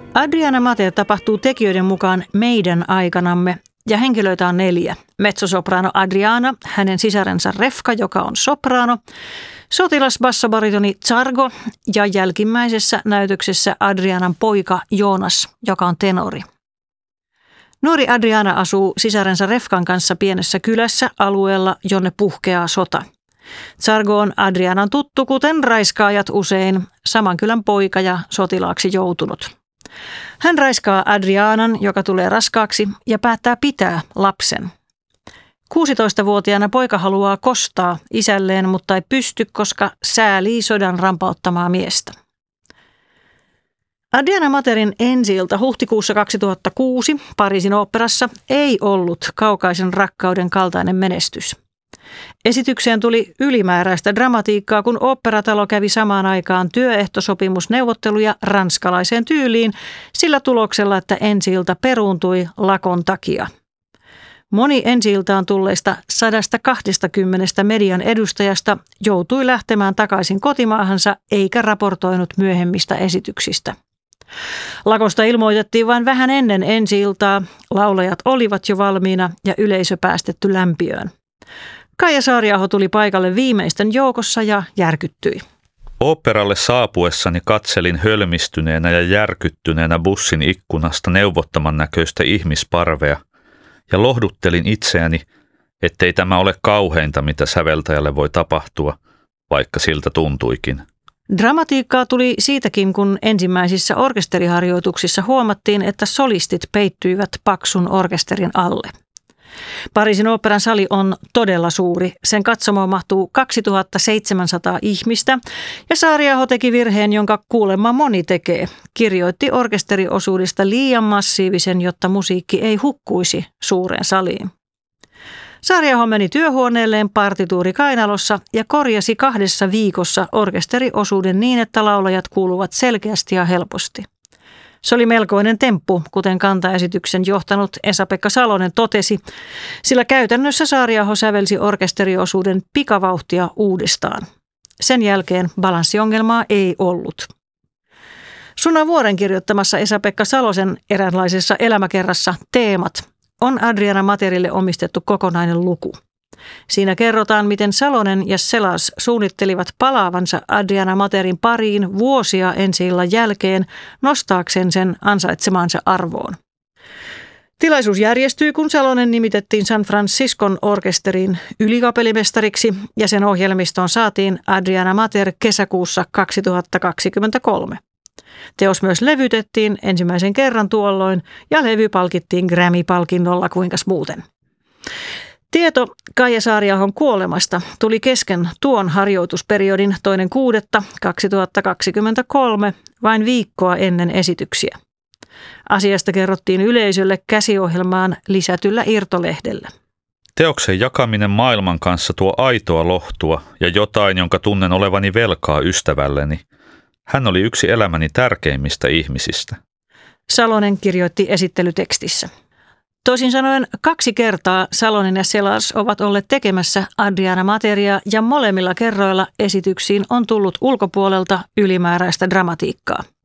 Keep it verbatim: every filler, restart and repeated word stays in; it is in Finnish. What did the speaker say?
Adriana Mater tapahtuu tekijöiden mukaan meidän aikanamme ja henkilöitä on neljä. Mezzosoprano Adriana, hänen sisarensa Refka, joka on soprano, sotilasbassobaritoni Zargo ja jälkimmäisessä näytöksessä Adrianan poika Joonas, joka on tenori. Nuori Adriana asuu sisarensa Refkan kanssa pienessä kylässä alueella, jonne puhkeaa sota. Zargo on Adrianan tuttu, kuten raiskaajat usein, saman kylän poika ja sotilaaksi joutunut. Hän raiskaa Adrianan, joka tulee raskaaksi, ja päättää pitää lapsen. kuusitoistavuotiaana poika haluaa kostaa isälleen, mutta ei pysty, koska säälii sodan rampauttamaa miestä. Adriana Materin ensi-ilta huhtikuussa kaksituhattakuusi Pariisin oopperassa ei ollut Kaukaisen rakkauden kaltainen menestys. Esitykseen tuli ylimääräistä dramatiikkaa, kun oopperatalo kävi samaan aikaan työehtosopimusneuvotteluja ranskalaiseen tyyliin sillä tuloksella, että ensi-ilta peruuntui lakon takia. Moni ensi-iltaan tulleista sata kaksikymmentä median edustajasta joutui lähtemään takaisin kotimaahansa eikä raportoinut myöhemmistä esityksistä. Lakosta ilmoitettiin vain vähän ennen ensi-iltaa, laulajat olivat jo valmiina ja yleisö päästetty lämpiöön. Kaija Saariaho tuli paikalle viimeisten joukossa ja järkyttyi. Oopperalle saapuessani katselin hölmistyneenä ja järkyttyneenä bussin ikkunasta neuvottoman näköistä ihmisparvea ja lohduttelin itseäni, ettei tämä ole kauheinta, mitä säveltäjälle voi tapahtua, vaikka siltä tuntuikin. Dramatiikkaa tuli siitäkin, kun ensimmäisissä orkesteriharjoituksissa huomattiin, että solistit peittyivät paksun orkesterin alle. Pariisin oopperan sali on todella suuri. Sen katsomoon mahtuu kaksituhattaseitsemänsataa ihmistä ja Saariaho teki virheen, jonka kuulemma moni tekee. Kirjoitti orkesteriosuudesta liian massiivisen, jotta musiikki ei hukkuisi suureen saliin. Saariaho meni työhuoneelleen partituuri kainalossa ja korjasi kahdessa viikossa orkesteriosuuden niin, että laulajat kuuluvat selkeästi ja helposti. Se oli melkoinen temppu, kuten kantaesityksen johtanut Esa-Pekka Salonen totesi, sillä käytännössä Saariaho sävelsi orkesteriosuuden pikavauhtia uudestaan. Sen jälkeen balanssiongelmaa ei ollut. Suna Vuoren kirjoittamassa Esa-Pekka Salosen eräänlaisessa elämäkerrassa Teemat on Adriana Materille omistettu kokonainen luku. Siinä kerrotaan, miten Salonen ja Selas suunnittelivat palaavansa Adriana Materin pariin vuosia ensi-illan jälkeen nostaakseen sen ansaitsemaansa arvoon. Tilaisuus järjestyi, kun Salonen nimitettiin San Franciscon orkesterin ylikapellimestariksi ja sen ohjelmistoon saatiin Adriana Mater kesäkuussa kaksituhattakaksikymmentäkolme. Teos myös levytettiin ensimmäisen kerran tuolloin ja levy palkittiin Grammy-palkinnolla kuinkas muuten. Tieto Kaija Saariahon kuolemasta tuli kesken tuon harjoitusperiodin toinen kuudetta kaksituhattakaksikymmentäkolme vain viikkoa ennen esityksiä. Asiasta kerrottiin yleisölle käsiohjelmaan lisätyllä irtolehdellä. Teoksen jakaminen maailman kanssa tuo aitoa lohtua ja jotain, jonka tunnen olevani velkaa ystävälleni. Hän oli yksi elämäni tärkeimmistä ihmisistä. Salonen kirjoitti esittelytekstissä. Toisin sanoen kaksi kertaa Salonen ja Selas ovat olleet tekemässä Adriana Materia ja molemmilla kerroilla esityksiin on tullut ulkopuolelta ylimääräistä dramatiikkaa.